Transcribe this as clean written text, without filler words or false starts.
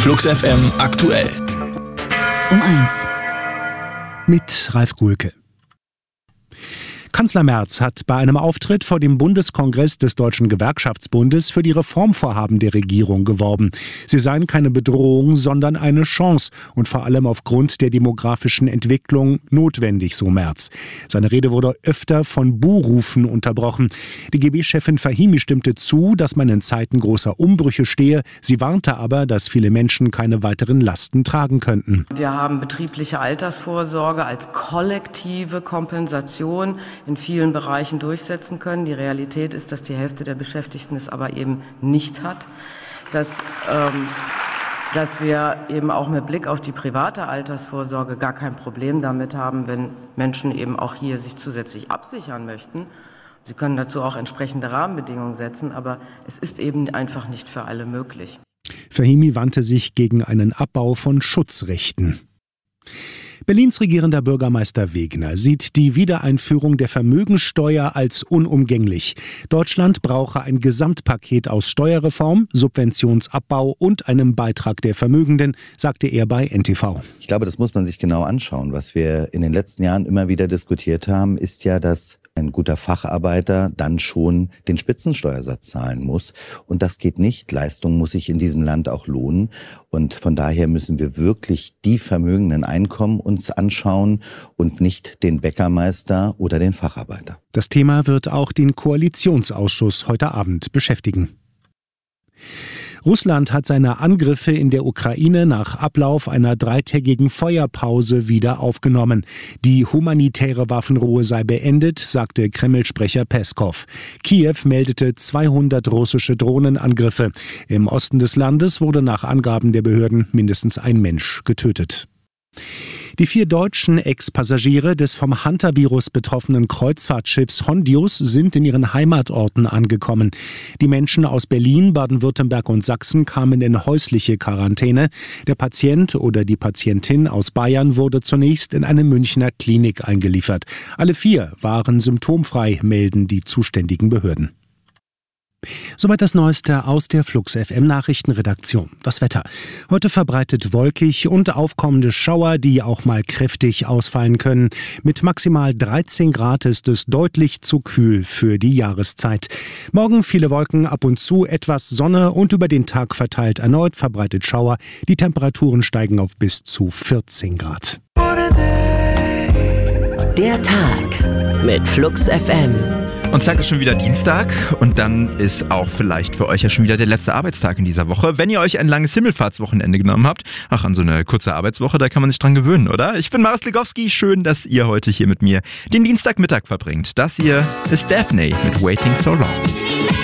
Flux FM aktuell. Um 1. Mit Ralf Guhlke. Kanzler Merz hat bei einem Auftritt vor dem Bundeskongress des Deutschen Gewerkschaftsbundes für die Reformvorhaben der Regierung geworben. Sie seien keine Bedrohung, sondern eine Chance und vor allem aufgrund der demografischen Entwicklung notwendig, so Merz. Seine Rede wurde öfter von Buhrufen unterbrochen. Die DGB-Chefin Fahimi stimmte zu, dass man in Zeiten großer Umbrüche stehe. Sie warnte aber, dass viele Menschen keine weiteren Lasten tragen könnten. Wir haben betriebliche Altersvorsorge als kollektive Kompensation in vielen Bereichen durchsetzen können. Die Realität ist, dass die Hälfte der Beschäftigten es aber eben nicht hat. Dass wir eben auch mit Blick auf die private Altersvorsorge gar kein Problem damit haben, wenn Menschen eben auch hier sich zusätzlich absichern möchten. Sie können dazu auch entsprechende Rahmenbedingungen setzen, aber es ist eben einfach nicht für alle möglich. Fahimi wandte sich gegen einen Abbau von Schutzrechten. Berlins regierender Bürgermeister Wegner sieht die Wiedereinführung der Vermögensteuer als unumgänglich. Deutschland brauche ein Gesamtpaket aus Steuerreform, Subventionsabbau und einem Beitrag der Vermögenden, sagte er bei NTV. Ich glaube, das muss man sich genau anschauen. Was wir in den letzten Jahren immer wieder diskutiert haben, ist ja, dass ein guter Facharbeiter dann schon den Spitzensteuersatz zahlen muss. Und das geht nicht. Leistung muss sich in diesem Land auch lohnen. Und von daher müssen wir wirklich die vermögenden Einkommen uns anschauen und nicht den Bäckermeister oder den Facharbeiter. Das Thema wird auch den Koalitionsausschuss heute Abend beschäftigen. Russland hat seine Angriffe in der Ukraine nach Ablauf einer 3-tägigen Feuerpause wieder aufgenommen. Die humanitäre Waffenruhe sei beendet, sagte Kreml-Sprecher Peskow. Kiew meldete 200 russische Drohnenangriffe. Im Osten des Landes wurde nach Angaben der Behörden mindestens ein Mensch getötet. Die 4 deutschen Ex-Passagiere des vom Hantavirus betroffenen Kreuzfahrtschiffs Hondius sind in ihren Heimatorten angekommen. Die Menschen aus Berlin, Baden-Württemberg und Sachsen kamen in häusliche Quarantäne. Der Patient oder die Patientin aus Bayern wurde zunächst in eine Münchner Klinik eingeliefert. Alle 4 waren symptomfrei, melden die zuständigen Behörden. Soweit das Neueste aus der Flux FM Nachrichtenredaktion. Das Wetter. Heute verbreitet wolkig und aufkommende Schauer, die auch mal kräftig ausfallen können. Mit maximal 13 Grad ist es deutlich zu kühl für die Jahreszeit. Morgen viele Wolken, ab und zu etwas Sonne und über den Tag verteilt erneut verbreitet Schauer. Die Temperaturen steigen auf bis zu 14 Grad. Der Tag mit Flux FM. Und zack, ist schon wieder Dienstag und dann ist auch vielleicht für euch ja schon wieder der letzte Arbeitstag in dieser Woche. Wenn ihr euch ein langes Himmelfahrtswochenende genommen habt, an so eine kurze Arbeitswoche, da kann man sich dran gewöhnen, oder? Ich bin Marius Legowski, schön, dass ihr heute hier mit mir den Dienstagmittag verbringt. Das hier ist Daphne mit Waiting So Long.